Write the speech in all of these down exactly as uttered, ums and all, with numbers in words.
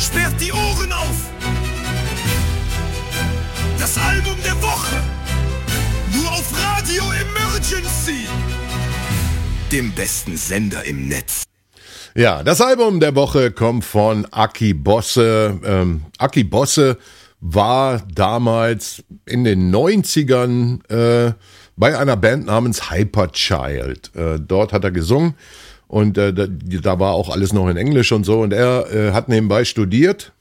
Sperrt die Ohren auf! Das Album der Woche! Nur auf Radio Emergency! Dem besten Sender im Netz. Ja, das Album der Woche kommt von Aki Bosse. Ähm, Aki Bosse war damals in den neunzigern äh, bei einer Band namens Hyperchild. Äh, dort hat er gesungen und äh, da, da war auch alles noch in Englisch und so. Und er äh, hat nebenbei studiert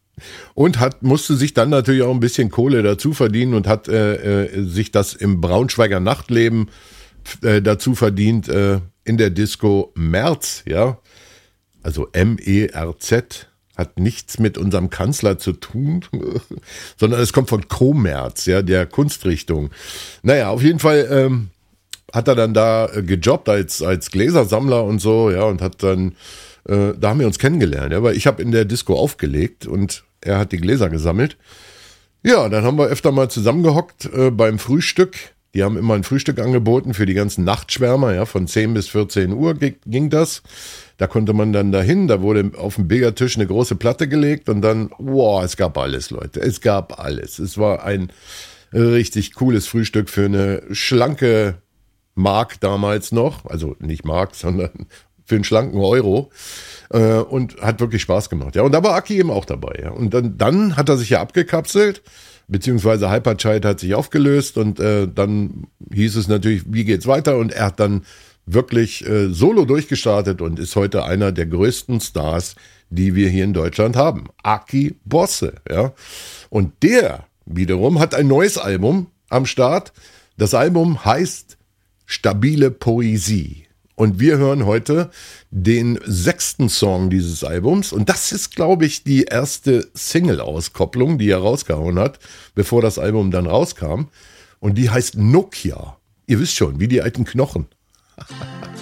und hat musste sich dann natürlich auch ein bisschen Kohle dazu verdienen und hat äh, äh, sich das im Braunschweiger Nachtleben äh, dazu verdient äh, in der Disco Merz, ja. Also M E R Z, hat nichts mit unserem Kanzler zu tun, sondern es kommt von Commerz, ja, der Kunstrichtung. Naja, auf jeden Fall ähm, hat er dann da äh, gejobbt als, als Gläsersammler und so, ja, und hat dann, äh, da haben wir uns kennengelernt, ja, weil ich habe in der Disco aufgelegt und er hat die Gläser gesammelt. Ja, dann haben wir öfter mal zusammengehockt äh, beim Frühstück. Die haben immer ein Frühstück angeboten für die ganzen Nachtschwärmer, ja, von zehn bis vierzehn Uhr ging, ging das. Da konnte man dann dahin, da wurde auf dem Billardtisch eine große Platte gelegt und dann, wow, es gab alles, Leute, es gab alles. Es war ein richtig cooles Frühstück für eine schlanke Mark damals noch, also nicht Mark, sondern für einen schlanken Euro äh, und hat wirklich Spaß gemacht. Ja, und da war Aki eben auch dabei. Ja. Und dann, dann hat er sich ja abgekapselt, beziehungsweise Hyperchild hat sich aufgelöst und äh, dann hieß es natürlich, wie geht's weiter? Und er hat dann wirklich äh, solo durchgestartet und ist heute einer der größten Stars, die wir hier in Deutschland haben. Aki Bosse, ja. Und der wiederum hat ein neues Album am Start. Das Album heißt Stabile Poesie. Und wir hören heute den sechsten Song dieses Albums. Und das ist, glaube ich, die erste Single-Auskopplung, die er rausgehauen hat, bevor das Album dann rauskam. Und die heißt Nokia. Ihr wisst schon, wie die alten Knochen.